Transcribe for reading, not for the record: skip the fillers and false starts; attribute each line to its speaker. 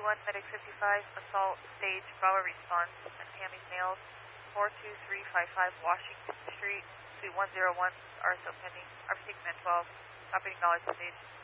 Speaker 1: 321 Medic 55, assault stage, Bravo response, and Tammy's nails, 42355 Washington Street, Suite 101, RSO pending, RFC Command 12, copy, acknowledge the stage.